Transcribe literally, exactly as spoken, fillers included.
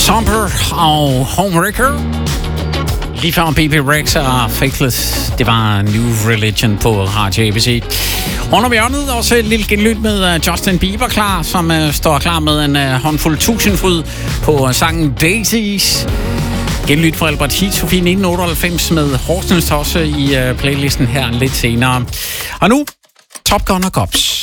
Stomper og Homewrecker. Lige før B B Rex og Faithless. Det var New Religion på Radio A B C. Under hjørnet også et lille genlyt med Justin Bieber klar, som uh, står klar med en uh, håndfuld tusindfryd på uh, sangen Daisies. Genlyt fra Albert Heat, Sofie nitten otteoghalvfems med Horsens også i uh, playlisten her lidt senere. Og nu Top Gun og Cops.